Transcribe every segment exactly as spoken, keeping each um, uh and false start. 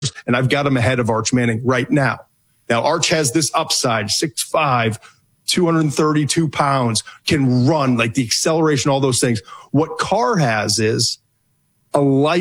and I've got him ahead of Arch Manning right now. Now, Arch has this upside, six five, two hundred thirty-two pounds, can run, like the acceleration, all those things. What Carr has is a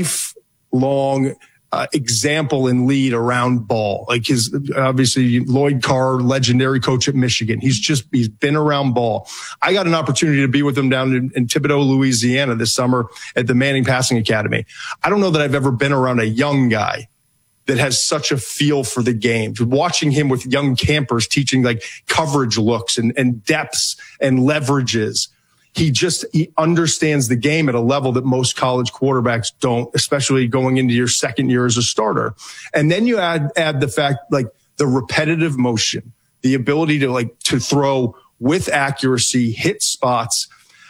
lifelong uh, example and lead around ball. Like his, obviously, Lloyd Carr, legendary coach at Michigan. He's just, he's been around ball. I got an opportunity to be with him down in, in Thibodaux, Louisiana this summer at the Manning Passing Academy. I don't know that I've ever been around a young guy that has such a feel for the game. Watching him with young campers teaching like coverage looks and, and depths and leverages. He just, he understands the game at a level that most college quarterbacks don't, especially going into your second year as a starter. And then you add, add the fact, like the repetitive motion, the ability to like, to throw with accuracy, hit spots.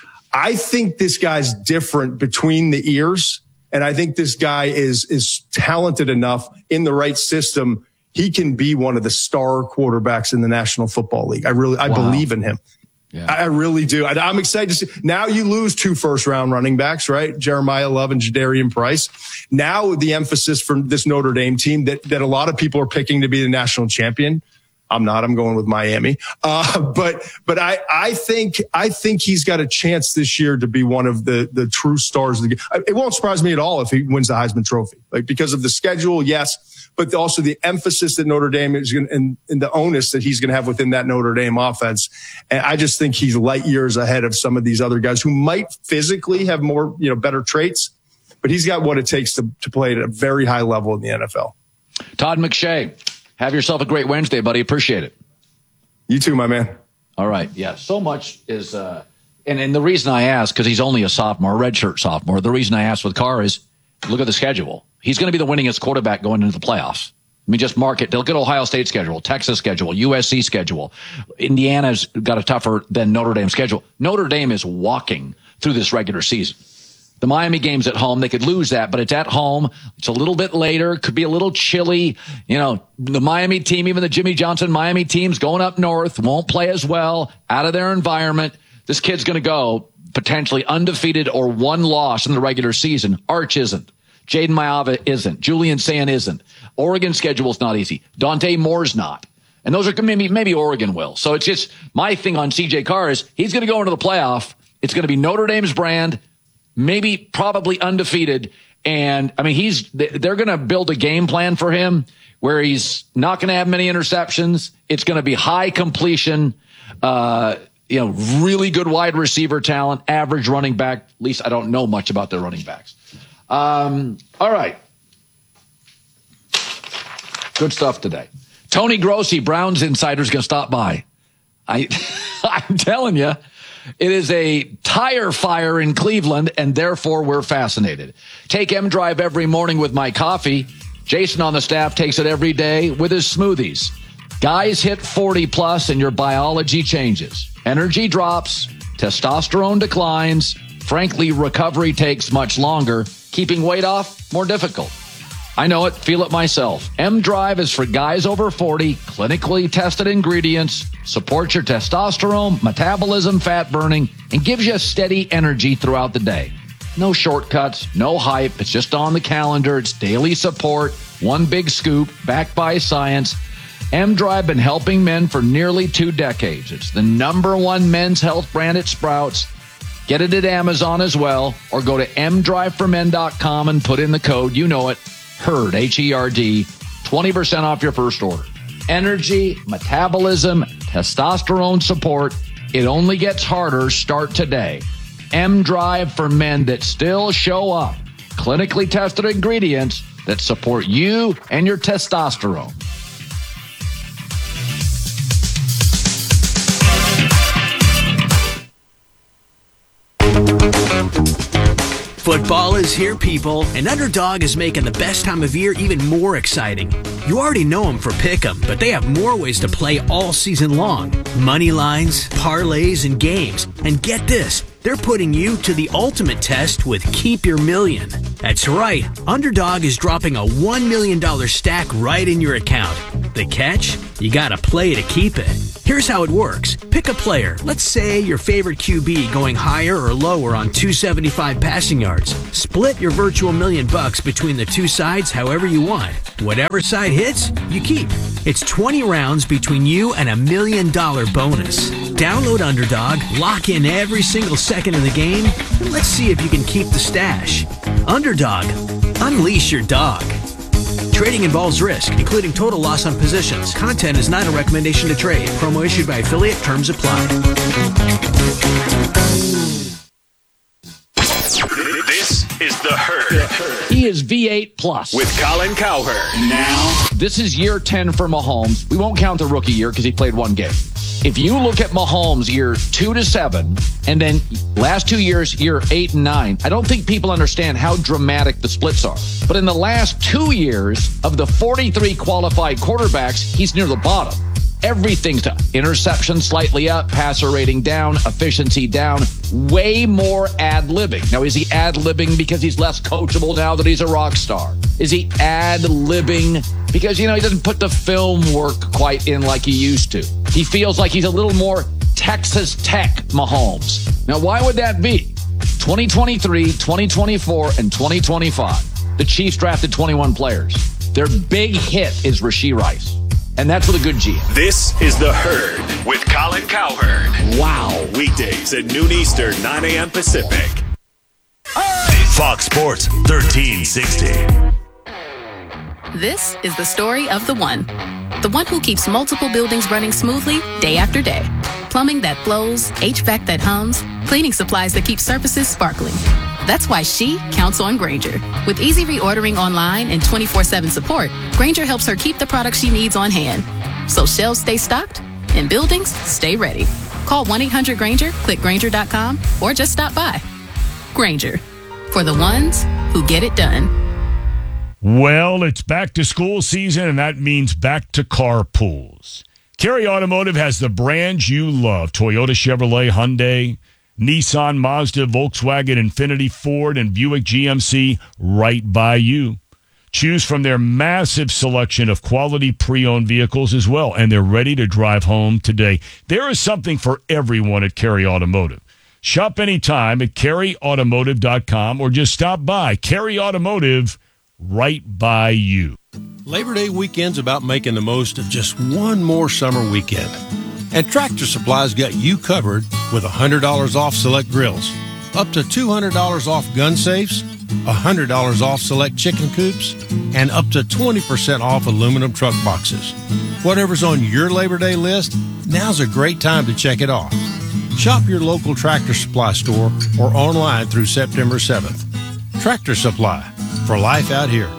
I think this guy's different between the ears. And I think this guy is, is talented enough in the right system. He can be one of the star quarterbacks in the National Football League. I really, I wow. believe in him. Yeah. I really do. I, I'm excited to see. Now you lose two first round running backs, right? Jeremiah Love and Jadarian Price. Now the emphasis from this Notre Dame team that, that a lot of people are picking to be the national champion. I'm not, I'm going with Miami. Uh, but, but I, I think, I think he's got a chance this year to be one of the, the true stars of the game. It won't surprise me at all if he wins the Heisman Trophy, like because of the schedule. Yes. But also the emphasis that Notre Dame is going to, and, and the onus that he's going to have within that Notre Dame offense. And I just think he's light years ahead of some of these other guys who might physically have more, you know, better traits, but he's got what it takes to, to play at a very high level in the N F L. Todd McShay. Have yourself a great Wednesday, buddy. Appreciate it. You too, my man. All right. Yeah. So much is, uh, and, and the reason I ask, because he's only a sophomore, a redshirt sophomore, the reason I asked with Carr is look at the schedule. He's going to be the winningest quarterback going into the playoffs. I mean, just mark it. Look at Ohio State schedule, Texas schedule, U S C schedule. Indiana's got a tougher than Notre Dame schedule. Notre Dame is walking through this regular season. The Miami game's at home. They could lose that, but it's at home. It's a little bit later. Could be a little chilly. You know, the Miami team, even the Jimmy Johnson Miami team's going up north, won't play as well, out of their environment. This kid's going to go potentially undefeated or one loss in the regular season. Arch isn't. Jaden Maiava isn't. Julian Sayin isn't. Oregon's schedule's not easy. Dante Moore's not. And those are maybe, maybe Oregon will. So it's just my thing on C J Carr is he's going to go into the playoff. It's going to be Notre Dame's brand. Maybe probably undefeated. And I mean, he's, they're going to build a game plan for him where he's not going to have many interceptions. It's going to be high completion, uh, you know, really good wide receiver talent, average running back. At least I don't know much about their running backs. Um, all right. Good stuff today. Tony Grossi, Browns insider, is going to stop by. I, I'm telling you. It is a tire fire in Cleveland, and therefore we're fascinated. Take M-Drive every morning with my coffee. Jason on the staff takes it every day with his smoothies. Guys hit forty plus and your biology changes. Energy drops, testosterone declines. Frankly, recovery takes much longer. Keeping weight off, more difficult. I know it, feel it myself. M-Drive is for guys over forty, clinically tested ingredients, supports your testosterone, metabolism, fat burning, and gives you steady energy throughout the day. No shortcuts, no hype. It's just on the calendar. It's daily support, one big scoop, backed by science. M-Drive been helping men for nearly two decades. It's the number one men's health brand at Sprouts. Get it at Amazon as well, or go to m drive for men dot com and put in the code, you know it, HERD, H E R D, twenty percent off your first order. Energy, metabolism, testosterone support. It only gets harder. Start today. M-Drive for men that still show up. Clinically tested ingredients that support you and your testosterone. Football is here, people, and Underdog is making the best time of year even more exciting. You already know them for Pick'em, but they have more ways to play all season long. Money lines, parlays, and games. And get this, they're putting you to the ultimate test with Keep Your Million. That's right, Underdog is dropping a one million dollars stack right in your account. The catch? You gotta play to keep it. Here's how it works. Pick a player. Let's say your favorite Q B going higher or lower on two seventy-five passing yards. Split your virtual million bucks between the two sides however you want. Whatever side hits, you keep. It's twenty rounds between you and a million dollar bonus. Download Underdog, lock in every single second of the game, and let's see if you can keep the stash. Underdog. Unleash your dog. Trading involves risk, including total loss on positions. Content is not a recommendation to trade. Promo issued by affiliate. Terms apply. This is The Herd. He is V eight plus. With Colin Cowherd. Now, this is year ten for Mahomes. We won't count the rookie year because he played one game. If you look at Mahomes year two to seven, and then last two years, year eight and nine, I don't think people understand how dramatic the splits are. But in the last two years of the forty-three qualified quarterbacks, he's near the bottom. Everything's down. Interception slightly up, passer rating down, efficiency down, way more ad-libbing. Now, is he ad-libbing because he's less coachable now that he's a rock star? Is he ad-libbing because, you know, he doesn't put the film work quite in like he used to? He feels like he's a little more Texas Tech Mahomes. Now, why would that be? twenty twenty-three, twenty twenty-four, and twenty twenty-five. The Chiefs drafted twenty-one players. Their big hit is Rashee Rice. And that's with a good G. This is The Herd with Colin Cowherd. Wow. Weekdays at noon Eastern, nine a.m. Pacific. Fox Sports thirteen sixty. This is the story of the one. The one who keeps multiple buildings running smoothly day after day. Plumbing that flows, H V A C that hums, cleaning supplies that keep surfaces sparkling. That's why she counts on Grainger. With easy reordering online and twenty-four seven support, Grainger helps her keep the products she needs on hand. So shelves stay stocked and buildings stay ready. Call one eight hundred Grainger, click Grainger dot com, or just stop by. Grainger, for the ones who get it done. Well, it's back to school season, and that means back to carpools. Carey Automotive has the brands you love. Toyota, Chevrolet, Hyundai, Nissan, Mazda, Volkswagen, Infiniti, Ford, and Buick G M C right by you. Choose from their massive selection of quality pre-owned vehicles as well, and they're ready to drive home today. There is something for everyone at Carey Automotive. Shop anytime at carey automotive dot com or just stop by. Carey Automotive, right by you. Labor Day weekend's about making the most of just one more summer weekend. And Tractor Supply's got you covered with one hundred dollars off select grills, up to two hundred dollars off gun safes, one hundred dollars off select chicken coops, and up to twenty percent off aluminum truck boxes. Whatever's on your Labor Day list, now's a great time to check it off. Shop your local Tractor Supply store or online through September seventh. Tractor Supply, for life out here.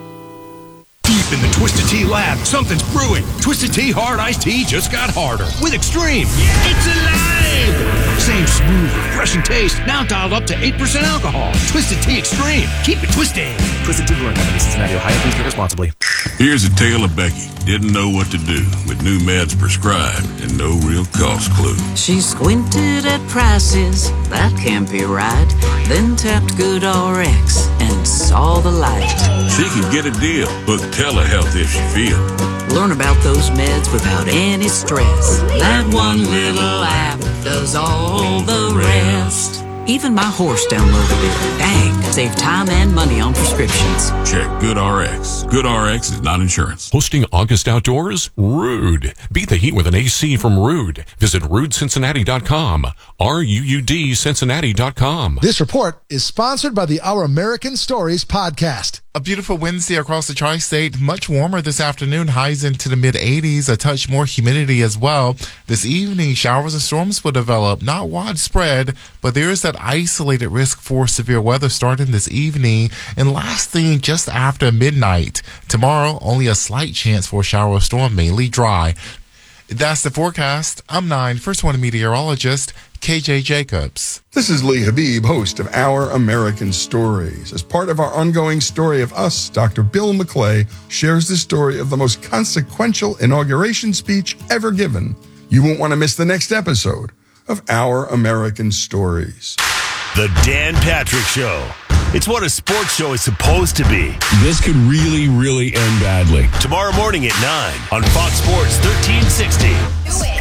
Deep in the Twisted Tea lab, something's brewing. Twisted Tea Hard Iced Tea just got harder with Extreme. Yeah. It's alive! Same smooth, refreshing taste, now dialed up to eight percent alcohol. Twisted Tea Extreme. Keep it twisted. Twisted Tea Brewing Company, Cincinnati, Ohio. Please drink responsibly. Here's a tale of Becky. Didn't know what to do with new meds prescribed and no real cost clue. She squinted at prices, that can't be right. Then tapped GoodRx and saw the light. She can get a deal. Book telehealth if she feels. Learn about those meds without any stress. That one little app does all the rest. Even my horse downloaded it. Dang, save time and money on prescriptions. Check GoodRx. GoodRx is not insurance. Hosting August Outdoors? Ruud. Beat the heat with an A C from Ruud. Visit ruud cincinnati dot com. R U U D Cincinnati dot com. This report is sponsored by the Our American Stories podcast. A beautiful Wednesday across the tri-state. Much warmer this afternoon. Highs into the mid eighties. A touch more humidity as well. This evening, showers and storms will develop. Not widespread, but there is that isolated risk for severe weather starting this evening and lasting just after midnight. Tomorrow, only a slight chance for a shower or storm, mainly dry. That's the forecast. I'm Nine First One meteorologist K J Jacobs. This is Lee Habib, host of Our American Stories. As part of our ongoing Story of Us, Doctor Bill McClay shares the story of the most consequential inauguration speech ever given. You won't want to miss the next episode of Our American Stories. The Dan Patrick Show. It's what a sports show is supposed to be. This could really, really end badly. Tomorrow morning at nine on Fox Sports thirteen sixty. Do it.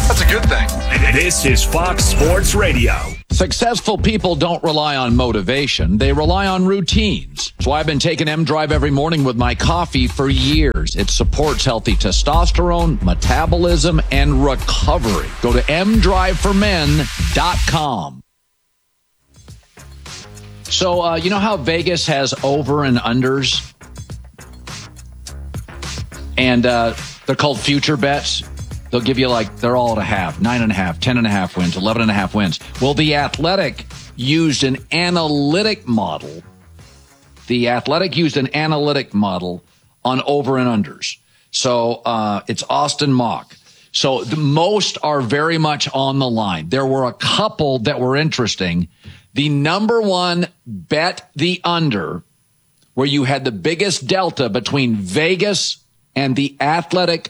That's a good thing. This is Fox Sports Radio. Successful people don't rely on motivation. They rely on routines. So I've been taking M-Drive every morning with my coffee for years. It supports healthy testosterone, metabolism, and recovery. Go to m drive for men dot com. So, uh, you know how Vegas has over and unders? And uh, they're called future bets. They'll give you like, they're all at a half, nine and a half, ten and a half wins, eleven and a half wins. Well, the Athletic used an analytic model. The Athletic used an analytic model on over and unders. So uh, it's Austin Mock. So the most are very much on the line. There were a couple that were interesting. The number one bet the under, where you had the biggest delta between Vegas and the Athletic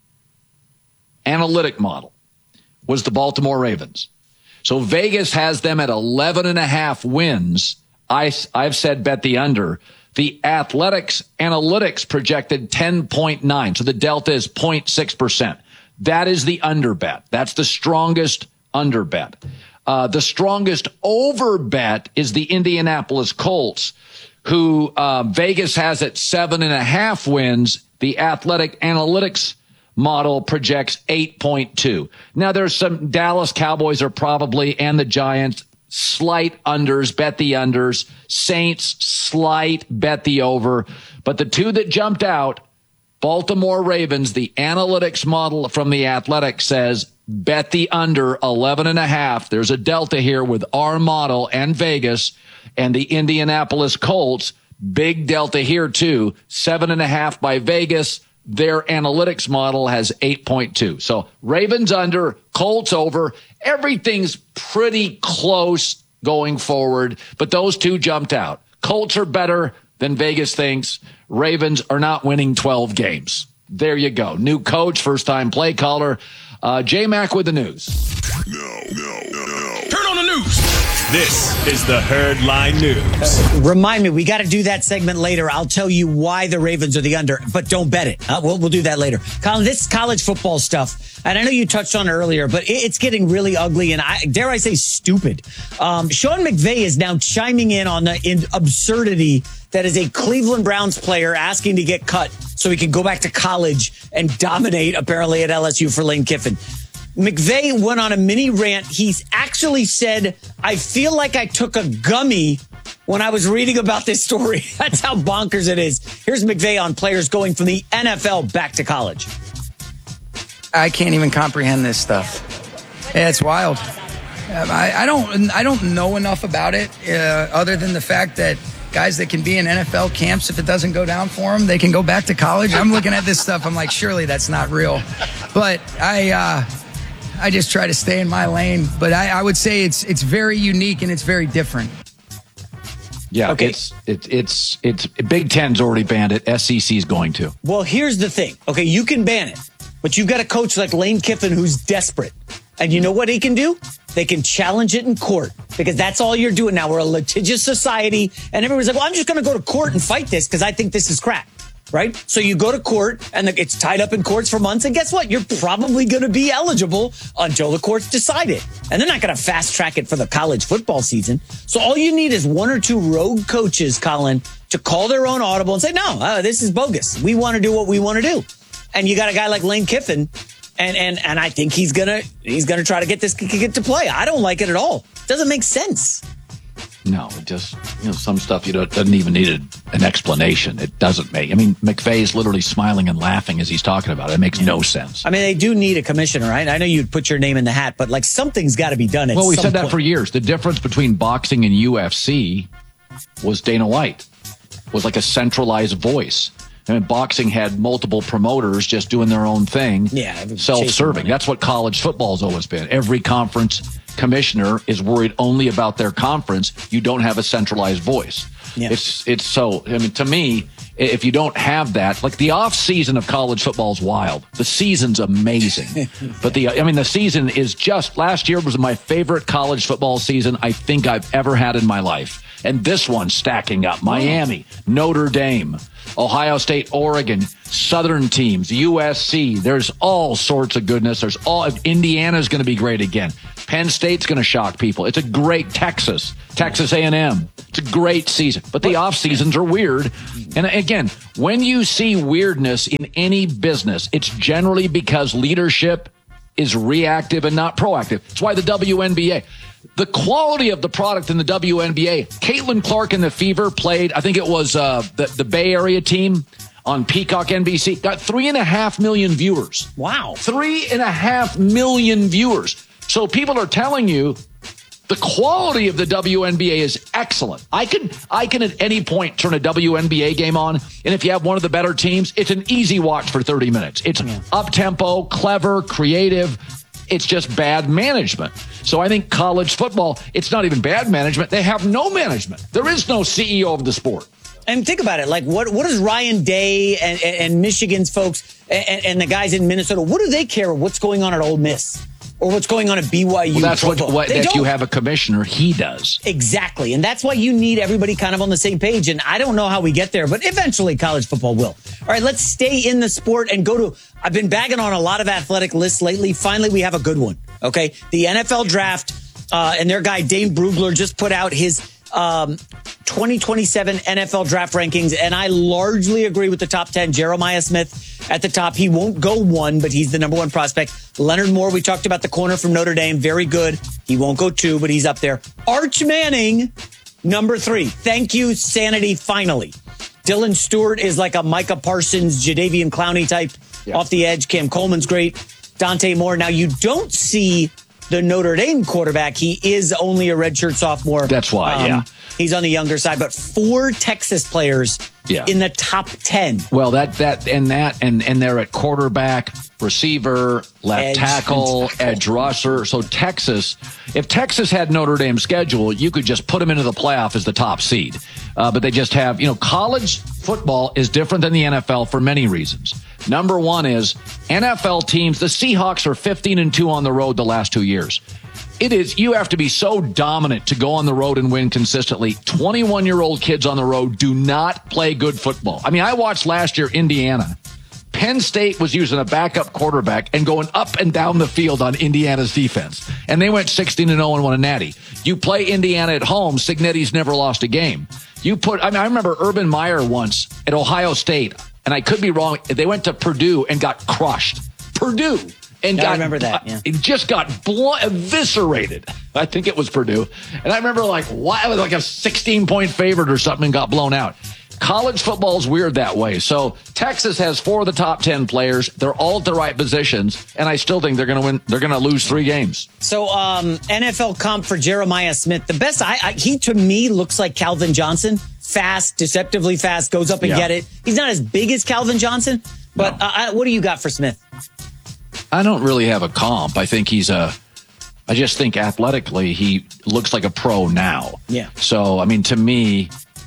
analytic model, was the Baltimore Ravens. So Vegas has them at eleven and a half wins. I, I've said bet the under. The Athletics analytics projected ten point nine. So the delta is zero point six percent. That is the under bet. That's the strongest under bet. Uh, the strongest over bet is the Indianapolis Colts, who uh, Vegas has at seven and a half wins. The Athletic Analytics model projects eight point two. Now, there's some Dallas Cowboys are probably, and the Giants, slight unders, bet the unders. Saints, slight, bet the over. But the two that jumped out, Baltimore Ravens, the analytics model from the Athletic says bet the under eleven and a half. There's a delta here with our model and Vegas, and the Indianapolis Colts, big delta here too, seven and a half by Vegas. Their analytics model has eight point two. So Ravens under, Colts over. Everything's pretty close going forward, but those two jumped out. Colts are better than Vegas thinks. Ravens are not winning twelve games. There you go. New coach, first-time play caller. Uh, J-Mac with the news. No, no, no, no. Turn on the news. This is the Herd Line News. Uh, remind me, we got to do that segment later. I'll tell you why the Ravens are the under, but don't bet it. Uh, we'll, we'll do that later. Colin, this college football stuff, and I know you touched on it earlier, but it, it's getting really ugly and, I, dare I say, stupid. Um, Sean McVay is now chiming in on the in absurdity that is a Cleveland Browns player asking to get cut so he can go back to college and dominate, apparently, at L S U for Lane Kiffin. McVay went on a mini rant. He's actually said, I feel like I took a gummy when I was reading about this story. That's how bonkers it is. Here's McVay on players going from the N F L back to college. I can't even comprehend this stuff. Yeah, it's wild. I, I don't I don't know enough about it uh, other than the fact that guys that can be in N F L camps, if it doesn't go down for them, they can go back to college. I'm looking at this stuff. I'm like, surely that's not real. But I uh, I just try to stay in my lane. But I, I would say it's it's very unique and it's very different. Yeah, okay. it's it, it's it's Big Ten's already banned it. S E C's going to. Well, here's the thing. Okay, you can ban it, but you've got a coach like Lane Kiffin who's desperate. And you know what he can do? They can challenge it in court because that's all you're doing now. We're a litigious society, and everyone's like, well, I'm just going to go to court and fight this because I think this is crap, right? So you go to court, and it's tied up in courts for months, and guess what? You're probably going to be eligible until the courts decide it. And they're not going to fast-track it for the college football season. So all you need is one or two rogue coaches, Colin, to call their own audible and say, no, uh, this is bogus. We want to do what we want to do. And you got a guy like Lane Kiffin, And and and I think he's gonna he's gonna try to get this get to play. I don't like it at all. It doesn't make sense. No, it just you know some stuff you don't doesn't even need a, an explanation. It doesn't make. I mean, McVay's literally smiling and laughing as he's talking about it. It makes no sense. I mean, they do need a commissioner, right? I know you'd put your name in the hat, but like something's got to be done. At well, we some said that point. for years. The difference between boxing and U F C was Dana White was like a centralized voice. I mean, boxing had multiple promoters just doing their own thing, yeah, self-serving. That's what college football's always been. Every conference commissioner is worried only about their conference. You don't have a centralized voice. Yeah. It's it's so, I mean, to me, if you don't have that, like the off season of college football is wild. The season's amazing. But the, I mean, the season is just, last year was my favorite college football season I think I've ever had in my life. And this one's stacking up. Miami, Notre Dame, Ohio State, Oregon, Southern teams, U S C. There's all sorts of goodness. There's all Indiana's going to be great again. Penn State's going to shock people. It's a great Texas, Texas A and M. It's a great season, but the off seasons are weird. And again, when you see weirdness in any business, it's generally because leadership is reactive and not proactive. That's why the W N B A, the quality of the product in the W N B A, Caitlin Clark and the Fever played, I think it was uh, the, the Bay Area team on Peacock N B C, got three and a half million viewers. Wow. Three and a half million viewers. So people are telling you the quality of the W N B A is excellent. I can, I can at any point turn a W N B A game on, and if you have one of the better teams, it's an easy watch for thirty minutes. It's yeah. up-tempo, clever, creative. It's just bad management. So I think college football, it's not even bad management. They have no management. There is no C E O of the sport. And think about it. Like, what, what does Ryan Day and, and, and Michigan's folks and, and the guys in Minnesota, what do they care what's going on at Ole Miss? Or what's going on at B Y U? Well, that's what, what if don't. you have a commissioner, he does. Exactly. And that's why you need everybody kind of on the same page. And I don't know how we get there, but eventually college football will. All right, let's stay in the sport and go to, I've been bagging on a lot of athletic lists lately. Finally, we have a good one. Okay. The N F L draft, uh, and their guy, Dane Brugler, just put out his um, twenty twenty-seven N F L draft rankings. And I largely agree with the top ten. Jeremiah Smith at the top. He won't go one, but he's the number one prospect. Leonard Moore, we talked about the corner from Notre Dame. Very good. He won't go two, but he's up there. Arch Manning, number three. Thank you, sanity, finally. Dylan Stewart is like a Micah Parsons, Jadeveon Clowney type yeah. off the edge. Cam Coleman's great. Dante Moore. Now, you don't see the Notre Dame quarterback. He is only a redshirt sophomore. That's why, um, yeah. He's on the younger side, but four Texas players yeah. in the top ten. Well, that, that, and that, and, and they're at quarterback, receiver, left edge, tackle, tackle, edge rusher. So Texas, if Texas had Notre Dame's schedule, you could just put them into the playoff as the top seed. Uh, but they just have, you know, college football is different than the N F L for many reasons. Number one is N F L teams, the Seahawks are fifteen and two on the road the last two years. It is, you have to be so dominant to go on the road and win consistently. twenty-one-year-old kids on the road do not play good football. I mean, I watched last year Indiana. Penn State was using a backup quarterback and going up and down the field on Indiana's defense. And they went sixteen and oh and won a natty. You play Indiana at home, Cignetti's never lost a game. You put, I mean, I remember Urban Meyer once at Ohio State, and I could be wrong, they went to Purdue and got crushed. Purdue. And I got, remember that. Yeah. It just got bl- eviscerated. I think it was Purdue. And I remember like, what? It was like a sixteen-point favorite or something and got blown out. College football is weird that way. So Texas has four of the top ten players. They're all at the right positions, and I still think they're going to win. They're going to lose three games. So um, N F L comp for Jeremiah Smith. The best, I, I, he to me looks like Calvin Johnson. Fast, deceptively fast, goes up and yeah. get it. He's not as big as Calvin Johnson, but no. uh, what do you got for Smith? I don't really have a comp. I think he's a. I just think athletically he looks like a pro now. Yeah. So I mean, to me.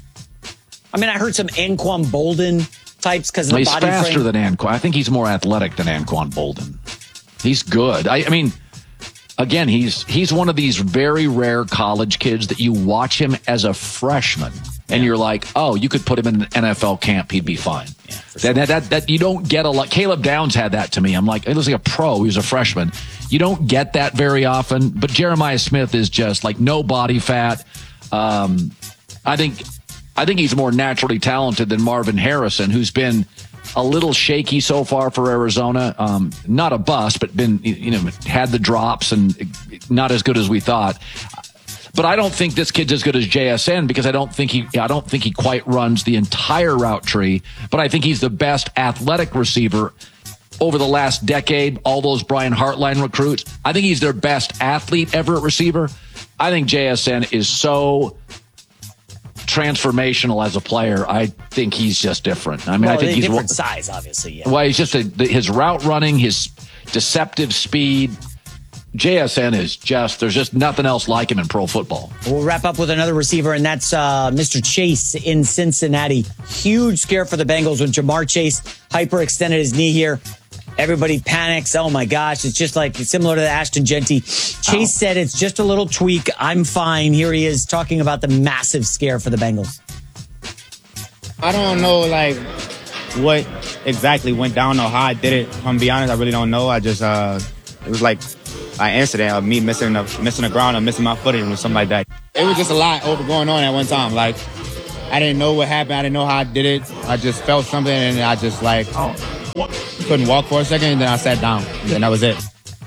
I mean, I heard some Anquan Bolden types because of the he's body faster frame. than Anquan. I think he's more athletic than Anquan Bolden. He's good. I, I mean, again, he's he's one of these very rare college kids that you watch him as a freshman, and yeah. you're like, oh, you could put him in an N F L camp, he'd be fine. Yeah, for sure. that, that, that that you don't get a lot. Caleb Downs had that to me. I'm like, it looks like a pro. He was a freshman. You don't get that very often. But Jeremiah Smith is just like no body fat. Um, I think. I think he's more naturally talented than Marvin Harrison, who's been a little shaky so far for Arizona. Um, not a bust, but been, you know, had the drops and not as good as we thought. But I don't think this kid's as good as J S N because I don't think he, I don't think he quite runs the entire route tree. But I think he's the best athletic receiver over the last decade. All those Brian Hartline recruits, I think he's their best athlete ever at receiver. I think J S N is so transformational as a player. I think he's just different. I mean, well, I think he's different size, obviously. Yeah. Well, he's just a, his route running, his deceptive speed. J S N is just, there's just nothing else like him in pro football. We'll wrap up with another receiver, and that's uh, Mister Chase in Cincinnati. Huge scare for the Bengals when Jamar Chase hyperextended his knee here. Everybody panics. Oh my gosh, it's just like similar to the Ashton Genty. Chase oh. said it's just a little tweak. I'm fine. Here he is talking about the massive scare for the Bengals. I don't know, like, what exactly went down or how I did it. I'm be honest, I really don't know. I just, uh, it was like an incident of me missing the, missing the ground or missing my footing or something like that. It was just a lot over going on at one time. Like, I didn't know what happened. I didn't know how I did it. I just felt something and I just, like, oh, couldn't walk for a second and then I sat down and that was it.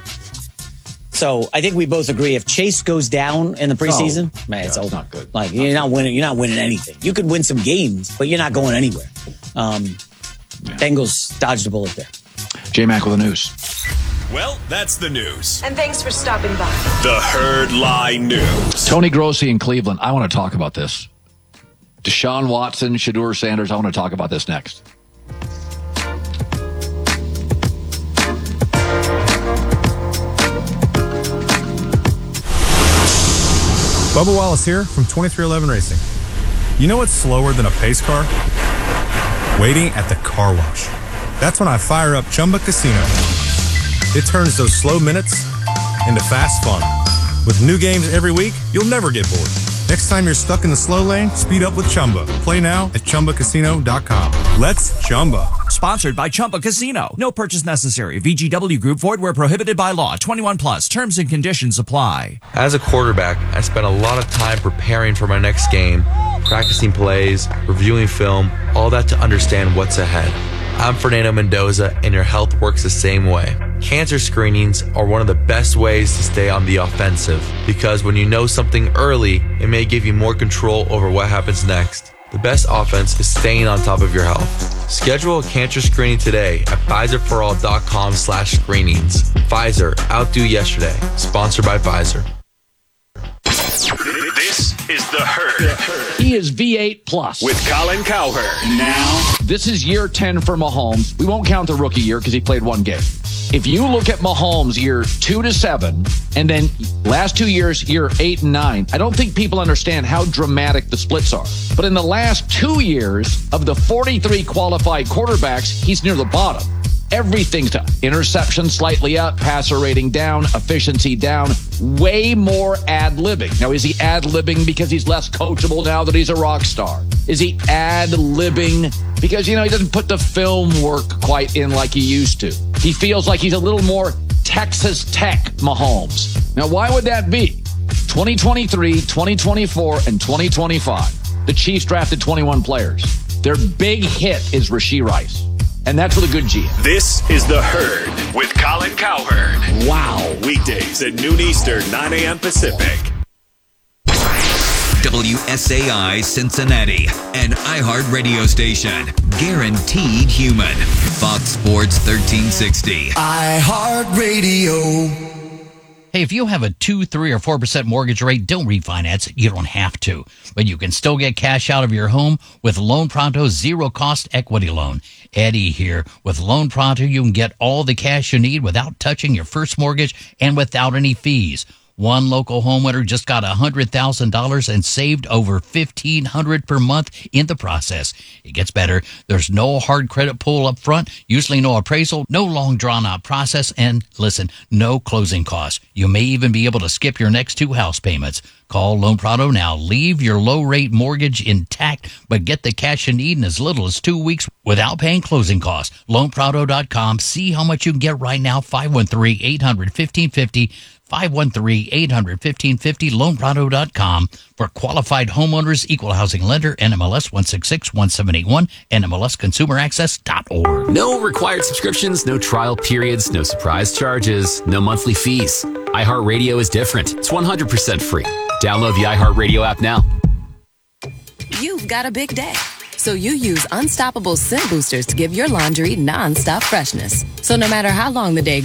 So I think we both agree if Chase goes down in the preseason, oh, man, it's, yeah, it's not good. Like you're not winning, you're not winning anything. You could win some games, but you're not going anywhere. Um, yeah. Bengals dodged a bullet there. J-Mac with the news. Well, that's the news. And thanks for stopping by. The Herd Lie News. Tony Grossi in Cleveland. I want to talk about this. Deshaun Watson, Shedeur Sanders. I want to talk about this next. Bubba Wallace here from twenty-three eleven Racing. You know what's slower than a pace car? Waiting at the car wash. That's when I fire up Chumba Casino. It turns those slow minutes into fast fun. With new games every week, you'll never get bored. Next time you're stuck in the slow lane, speed up with Chumba. Play now at Chumba Casino dot com. Let's Chumba. Sponsored by Chumba Casino. No purchase necessary. V G W Group. Void where prohibited by law. twenty-one plus. Terms and conditions apply. As a quarterback, I spent a lot of time preparing for my next game, practicing plays, reviewing film, all that to understand what's ahead. I'm Fernando Mendoza, and your health works the same way. Cancer screenings are one of the best ways to stay on the offensive because when you know something early, it may give you more control over what happens next. The best offense is staying on top of your health. Schedule a cancer screening today at Pfizer for all dot com slash screenings. Pfizer, outdo yesterday. Sponsored by Pfizer. This is The Herd. He is V eight plus. With Colin Cowherd. Now, this is year ten for Mahomes. We won't count the rookie year because he played one game. If you look at Mahomes year two to seven, and then last two years, year eight and nine, I don't think people understand how dramatic the splits are. But in the last two years of the forty-three qualified quarterbacks, he's near the bottom. Everything's down. Interception slightly up, passer rating down, efficiency down, way more ad-libbing. Now, is he ad-libbing because he's less coachable now that he's a rock star? Is he ad-libbing because, you know, he doesn't put the film work quite in like he used to? He feels like he's a little more Texas Tech Mahomes. Now, why would that be? twenty twenty-three, twenty twenty-four, and twenty twenty-five. The Chiefs drafted twenty-one players. Their big hit is Rashee Rice. And that's with a good G. This is The Herd with Colin Cowherd. Wow. Weekdays at noon Eastern, nine a.m. Pacific. W S A I Cincinnati, an iHeart radio station. Guaranteed human. Fox Sports thirteen sixty. iHeart Radio. Hey, if you have a two, three, or four percent mortgage rate, don't refinance it. You don't have to. But you can still get cash out of your home with Loan Pronto's zero-cost equity loan. Eddie here. With Loan Pronto, you can get all the cash you need without touching your first mortgage and without any fees. One local homeowner just got one hundred thousand dollars and saved over fifteen hundred dollars per month in the process. It gets better. There's no hard credit pull up front, usually no appraisal, no long drawn-out process, and listen, no closing costs. You may even be able to skip your next two house payments. Call Loan Pronto now. Leave your low-rate mortgage intact, but get the cash you need in as little as two weeks without paying closing costs. loan pronto dot com. See how much you can get right now. five one three, eight hundred, fifteen fifty. five one three, eight hundred, fifteen fifty. loan pronto dot com. For qualified homeowners, equal housing lender, N M L S one six six one seven eight one, N M L S consumer access dot org. No required subscriptions, no trial periods, no surprise charges, no monthly fees. iHeartRadio is different. It's one hundred percent free. Download the iHeartRadio app now. You've got a big day, so you use Unstoppable Scent Boosters to give your laundry non-stop freshness. So no matter how long the day